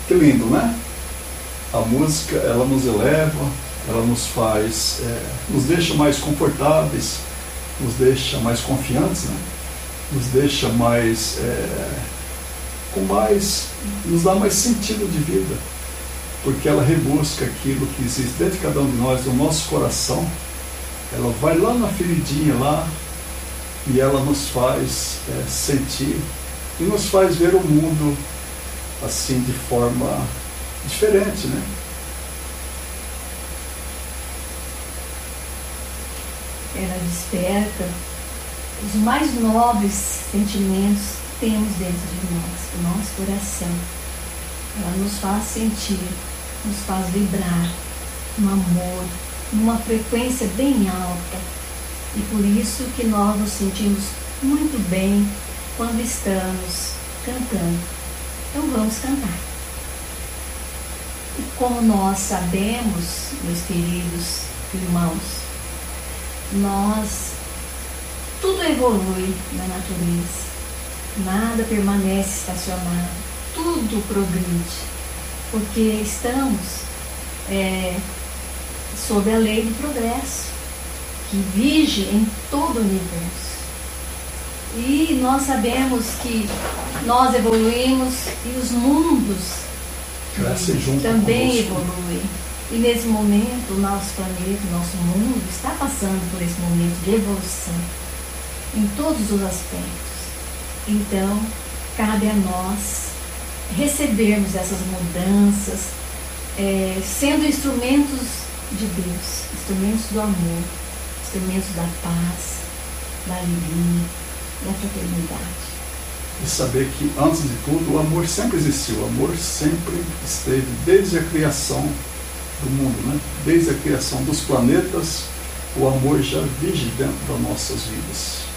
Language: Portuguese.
Que lindo, né? A música, ela nos eleva, ela nos faz, nos deixa mais confortáveis, nos deixa mais confiantes, né? Nos deixa mais, nos dá mais sentido de vida, porque ela rebusca aquilo que existe dentro de cada um de nós, no nosso coração. Ela vai lá na feridinha lá e ela nos faz sentir e nos faz ver o mundo assim de forma diferente, né? Ela desperta os mais nobres sentimentos que temos dentro de nós, do nosso coração. Ela nos faz sentir, nos faz vibrar um amor, numa frequência bem alta. E por isso que nós nos sentimos muito bem quando estamos cantando. Então vamos cantar. E como nós sabemos, meus queridos irmãos, tudo evolui na natureza, nada permanece estacionado, tudo progride, porque estamos sob a lei do progresso, que vige em todo o universo. E nós sabemos que nós evoluímos e os mundos também evoluem. E nesse momento, o nosso planeta, o nosso mundo está passando por esse momento de evolução em todos os aspectos. Então, cabe a nós recebermos essas mudanças, sendo instrumentos de Deus, instrumentos do amor, instrumentos da paz, da alegria, da fraternidade. E saber que, antes de tudo, o amor sempre existiu, o amor sempre esteve desde a criação do mundo, né? Desde a criação dos planetas, o amor já vige dentro das nossas vidas.